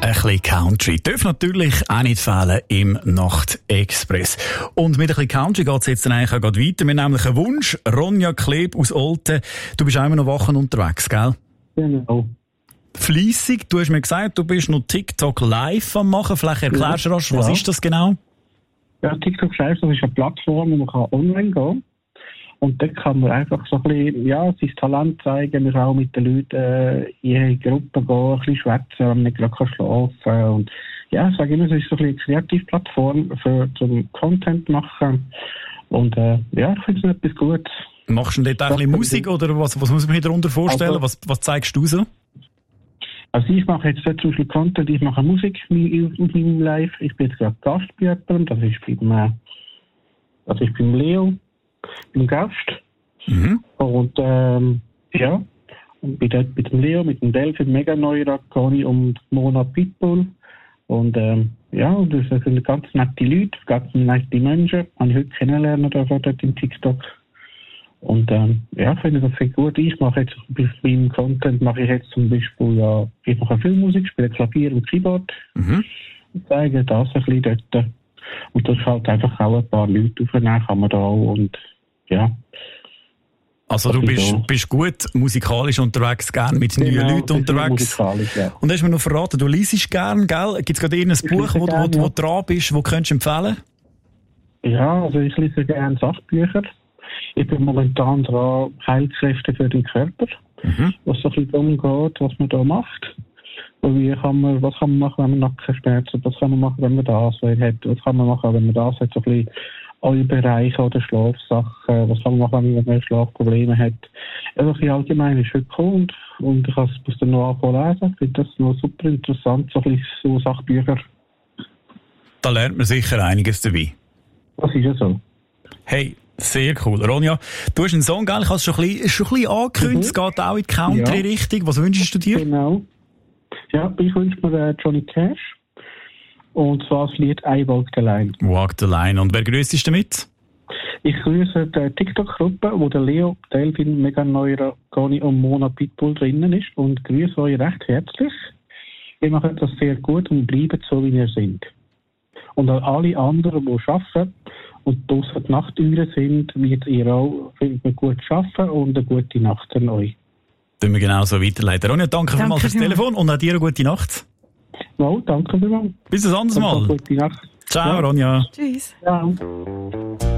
Ein bisschen Country darf natürlich auch nicht fehlen im Nachtexpress. Und mit ein bisschen Country geht es jetzt dann eigentlich auch gerade weiter. Wir haben nämlich einen Wunsch. Ronja Kleb aus Olten. Du bist auch immer noch Wochen unterwegs, gell? Genau. Fleissig. Du hast mir gesagt, du bist noch TikTok live am machen. Vielleicht erklärst du rasch, was ist das genau? Ja, TikTok Live, das ist eine Plattform, wo man online gehen kann. Und dort kann man einfach so ein bisschen, sein Talent zeigen, man kann auch mit den Leuten in ihre Gruppe gehen, ein bisschen schwätzen, wenn man nicht gerade schlafen kann. Und ja, ich sage immer, es ist so ein bisschen eine Kreativplattform zum Content machen. Und ich finde es etwas Gutes. Machst du denn dort auch ein bisschen Musik oder was muss man sich darunter vorstellen? Also, was zeigst du so? Also ich mache jetzt zum Beispiel Content, ich mache Musik auf meinem Live. Ich bin jetzt gerade Gast bei jemandem, das ist beim Leo, beim Gast. Mhm. Und und bin dort mit dem Leo, mit dem Delphin, Mega Neura, Conny und Mona Pitbull. Und das sind ganz nette Leute, ganz nette Menschen, habe ich heute kennenlernen dürfen dort im TikTok. Und ich finde das sehr gut. Ich mache jetzt bei meinem Content zum Beispiel ich mache Filmmusik, spiele Klavier und Keyboard. Mhm. Und zeige das ein bisschen dort. Und das halt einfach auch ein paar Leute aufnehmen kann man da auch. Und ja. Also du bist gut musikalisch unterwegs, gern mit neuen Leuten unterwegs. Ja. Und hast du mir noch verraten, du liest gern, gell? Gibt es gerade irgendein Buch, wo du dran bist, wo könntest du empfehlen? Ja, also ich lese gerne Sachbücher. Ich bin momentan dran, Heilkräfte für den Körper, was so ein bisschen darum geht, was man da macht. Was kann man machen, wenn man Nackenschmerzen hat? Was kann man machen, wenn man das hat? Was kann man machen, wenn man das hat? So ein bisschen alle Bereiche oder Schlafsachen. Was kann man machen, wenn man Schlafprobleme hat? Also ein bisschen allgemein ist heute cool und ich muss dann noch anfangen lesen. Ich finde das noch super interessant, so ein bisschen so Sachbücher. Da lernt man sicher einiges dabei. Das ist ja so. Hey, sehr cool. Ronja, du hast einen Song, gell? Ich habe es schon ein bisschen angekündigt. Es geht auch in die Country-Richtung. Was wünschst du dir? Genau. Ja, ich wünsche mir Johnny Cash. Und zwar das Lied I Walk the Line. Walk the Line. Und wer grüßt dich damit? Ich grüße die TikTok-Gruppe, wo der Leo, Delphin, Mega Neura, Conny und Mona Pitbull drinnen ist. Und grüße euch recht herzlich. Ihr macht das sehr gut und bleibt so, wie ihr seid. Und an alle anderen, die arbeiten und draussen die Nachttüren sind, wird ihr auch gut arbeiten und eine gute Nacht an euch. Tun wir genau so weiterleiten. Ronja, danke vielmals fürs Telefon und an dir eine gute Nacht. No, danke vielmals. Bis ein anderes Mal. Gute Nacht. Ciao, Ronja. Tschüss. Ciao.